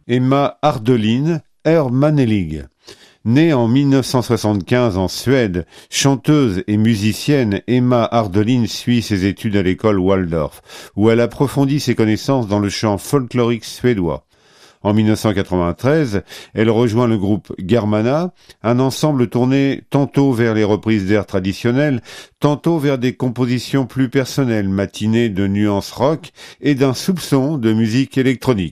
Emma Ardelin Hermanelig. Née en 1975 en Suède, chanteuse et musicienne, Emma Ardelin suit ses études à l'école Waldorf, où elle approfondit ses connaissances dans le chant folklorique suédois. En 1993, elle rejoint le groupe Germana, un ensemble tourné tantôt vers les reprises d'airs traditionnels, tantôt vers des compositions plus personnelles, matinées de nuances rock et d'un soupçon de musique électronique.